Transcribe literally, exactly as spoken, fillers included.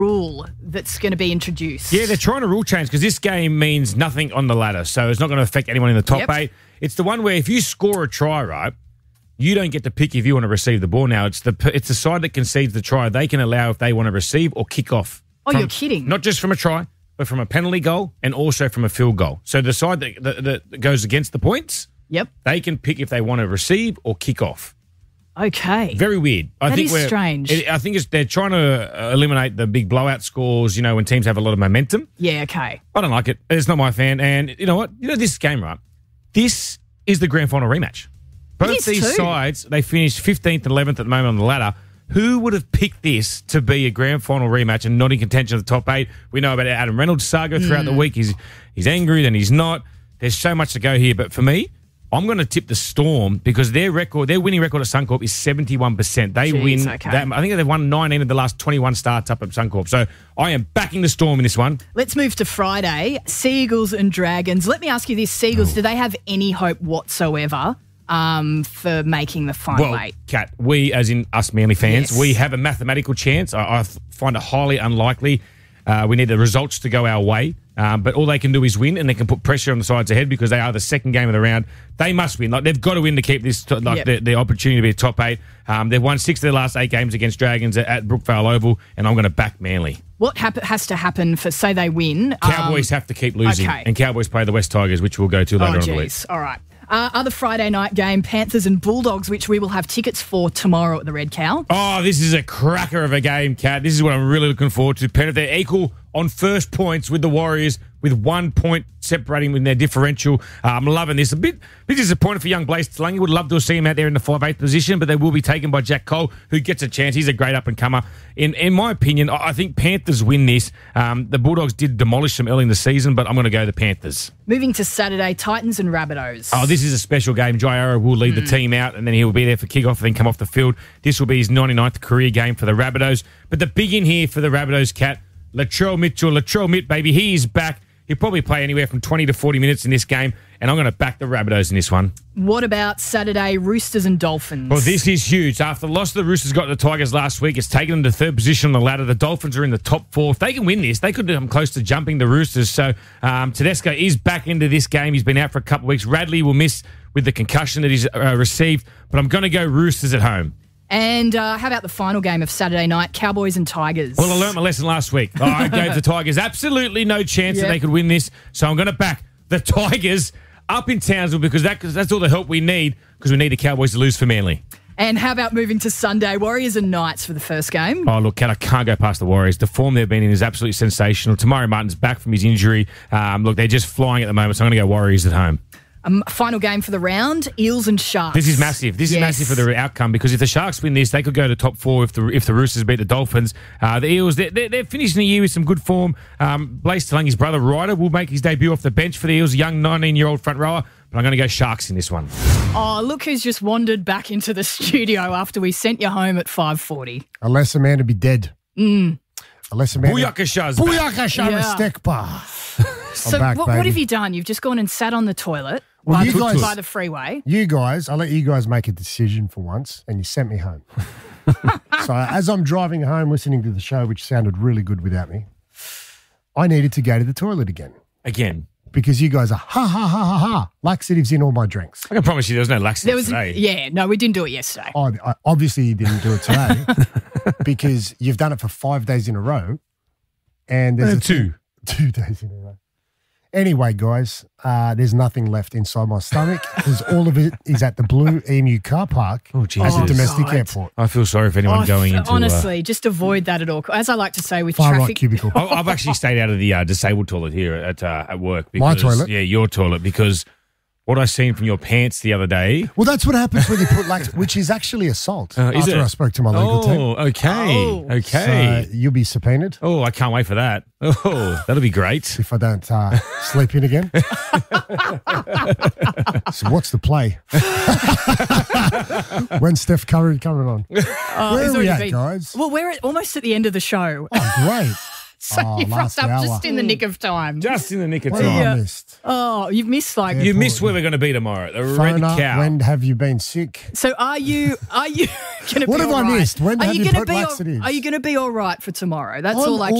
rule that's going to be introduced. Yeah, they're trying to rule change because this game means nothing on the ladder, so it's not going to affect anyone in the top Yep. eight. It's the one where if you score a try, right, you don't get to pick if you want to receive the ball now. It's the it's the side that concedes the try. They can allow if they want to receive or kick off. Oh, from- you're kidding. Not just from a try, but from a penalty goal and also from a field goal. So the side that, that, that goes against the points, Yep. they can pick if they want to receive or kick off. Okay. Very weird. I That think is we're- strange. It, I think it's, they're trying to uh, eliminate the big blowout scores, you know, when teams have a lot of momentum. Yeah, okay. I don't like it. It's not my fan. And you know what? You know this game, right? This is the grand final rematch. Both is these too. sides, they finished fifteenth and eleventh at the moment on the ladder. Who would have picked this to be a grand final rematch and not in contention of the top eight? We know about Adam Reynolds' saga throughout Hmm. the week. He's he's angry, then he's not. There's so much to go here. But for me, I'm going to tip the Storm because their record, their winning record at Suncorp is seventy-one percent. They Jeez, win. okay. That, I think they've won nineteen of the last twenty-one starts up at Suncorp. So I am backing the Storm in this one. Let's move to Friday. Seagulls and Dragons. Let me ask you this. Seagulls, do they have any hope whatsoever um, for making the final Well, eight? Kat, we, as in us Manly fans, Yes. we have a mathematical chance. I, I find it highly unlikely. Uh, we need the results to go our way. Um, but all they can do is win, and they can put pressure on the sides ahead because they are the second game of the round. They must win. Like they've got to win to keep this like Yep. the, the opportunity to be a top eight. Um, they've won six of their last eight games against Dragons at, at Brookvale Oval, and I'm going to back Manly. What hap- has to happen for, say they win? Cowboys um, have to keep losing, okay. and Cowboys play the West Tigers, which we'll go to later Oh, on in the week. geez. All right. Uh, other Friday night game, Panthers and Bulldogs, which we will have tickets for tomorrow at the Red Cow. Oh, this is a cracker of a game, Kat. This is what I'm really looking forward to. Penrith, they're equal on first points with the Warriors, with one point separating in their differential. Uh, I'm loving this. A bit, bit disappointed for young Blaze Talangi. Would love to see him out there in the five eighth position, but they will be taken by Jack Cole, who gets a chance. He's a great up-and-comer. In in my opinion, I I think Panthers win this. Um, the Bulldogs did demolish them early in the season, but I'm going to go the Panthers. Moving to Saturday, Titans and Rabbitohs. Oh, this is a special game. Jai Arrow will lead the team out, and then he will be there for kickoff and then come off the field. This will be his ninety-ninth career game for the Rabbitohs. But the big in here for the Rabbitohs, Kat, Latrell Mitchell. Latrell Mitt, baby, he is back. He'll probably play anywhere from twenty to forty minutes in this game, and I'm going to back the Rabbitohs in this one. What about Saturday, Roosters and Dolphins? Well, this is huge. After the loss the Roosters got to the Tigers last week, it's taken them to third position on the ladder. The Dolphins are in the top four. If they can win this, they could come close to jumping the Roosters. So um, Tedesco is back into this game. He's been out for a couple of weeks. Radley will miss with the concussion that he's uh, received, but I'm going to go Roosters at home. And uh, how about the final game of Saturday night, Cowboys and Tigers? Well, I learned my lesson last week. I gave the Tigers absolutely no chance Yep. that they could win this, so I'm going to back the Tigers up in Townsville because that, cause that's all the help we need because we need the Cowboys to lose for Manly. And how about moving to Sunday, Warriors and Knights for the first game? Oh, look, Kat, I can't go past the Warriors. The form they've been in is absolutely sensational. Tamari Martin's back from his injury. Um, look, they're just flying at the moment, so I'm going to go Warriors at home. Um, final game for the round, Eels and Sharks. This is massive. This is Yes. massive for the outcome because if the Sharks win this, they could go to top four if the if the Roosters beat the Dolphins. Uh, the Eels, they're, they're, they're finishing the year with some good form. Um, Blaze Talangi's brother, Ryder, will make his debut off the bench for the Eels, a young nineteen-year-old front rower. But I'm going to go Sharks in this one. Oh, look who's just wandered back into the studio after we sent you home at five forty. A lesser man to be dead. Mm. A lesser man. Booyaka Shah's Booyaka Shah Yeah. Restekpa. So back, what, what baby. have you done? You've just gone and sat on the toilet Well, by, you the, guys- by the freeway. You guys, I'll let you guys make a decision for once, and you sent me home. So as I'm driving home listening to the show, which sounded really good without me, I needed to go to the toilet again Again. because you guys are ha ha ha ha ha laxatives in all my drinks. I can promise you there was no laxative There was, today. yeah, no, we didn't do it yesterday. Oh, I, obviously you didn't do it today because you've done it for five days in a row, and there's Uh, a two. two days in a row. Anyway, guys, uh, there's nothing left inside my stomach because all of it is at the Blue Emu car park Oh, at Jesus. the domestic God. airport. I feel sorry for anyone Oh, going f- into... uh, honestly, just avoid that at all. As I like to say with Far right traffic, cubicle. I- I've actually stayed out of the uh, disabled toilet here at uh, at work. My Because, toilet? Yeah, your toilet, because what I seen from your pants the other day... Well, that's what happens when you put lax, which is actually assault. Uh, is after it? I spoke to my legal team. Oh, okay. Oh. Okay. So you'll be subpoenaed oh, I can't wait for that. Oh, that'll be great. if I don't uh, sleep in again. So what's the play? When's Steph Curry coming on? oh, Where it's are we already at, been- guys? Well, we're at, almost at the end of the show. Oh, great. So Oh, you've rocked last up hour. just in the nick of time. Just in the nick of What have time. I Yeah. missed? Oh, you've missed like. Yeah. You missed where we're going to be tomorrow. The Phone Red up. Cow. When have you been sick? So are you are you going to be What have all I right? missed? When are have you gonna put be all, laxatives? Are you going to be all right for tomorrow? That's I'm all I